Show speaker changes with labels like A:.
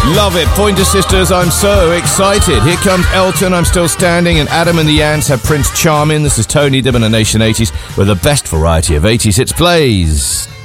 A: Love it. Pointer Sisters, I'm so excited. Here comes Elton, I'm Still Standing, and Adam and the Ants have Prince Charming. This is Tony Dibben and Nation 80s, where the best variety of 80s hits plays.